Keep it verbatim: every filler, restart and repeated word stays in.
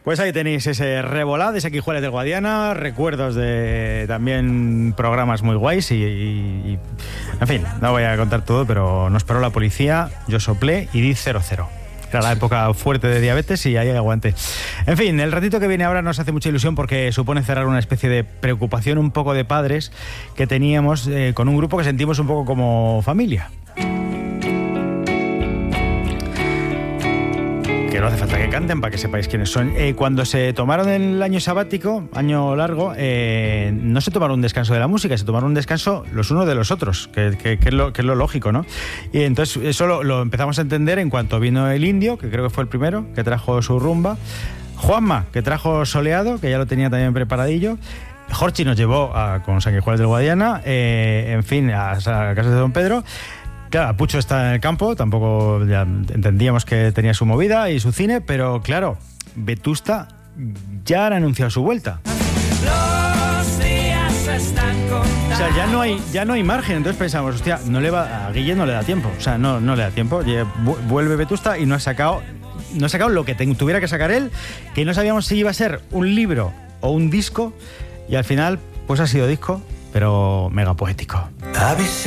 Pues ahí tenéis ese Revolá de Sanguijuelas del Guadiana, recuerdos de también programas muy guays y, y, y... En fin, no voy a contar todo, pero nos paró la policía, yo soplé y di cero cero. Era la época fuerte de diabetes y ahí aguanté. En fin, el ratito que viene ahora nos hace mucha ilusión porque supone cerrar una especie de preocupación un poco de padres que teníamos eh, con un grupo que sentimos un poco como familia. Que no hace falta que canten para que sepáis quiénes son. Eh, cuando se tomaron el año sabático, año largo, eh, no se tomaron un descanso de la música, se tomaron un descanso los unos de los otros, que, que, que, es, lo, que es lo lógico, ¿no? Y entonces eso lo, lo empezamos a entender en cuanto vino el Indio, que creo que fue el primero, que trajo su rumba, Juanma, que trajo Soleado, que ya lo tenía también preparadillo, Jorchi nos llevó a, con Sanguijuelas del Guadiana, eh, en fin, a, a la casa de Don Pedro. Claro, Pucho está en el campo, tampoco ya entendíamos que tenía su movida y su cine, pero claro, Vetusta ya han anunciado su vuelta. Los días están contados. O sea, ya no hay, ya no hay margen, entonces pensamos, hostia, no le va, a Guille no le da tiempo, o sea, no, no le da tiempo, vuelve Vetusta y no ha sacado, no ha sacado lo que tuviera que sacar él, que no sabíamos si iba a ser un libro o un disco, y al final, pues ha sido disco, pero mega poético.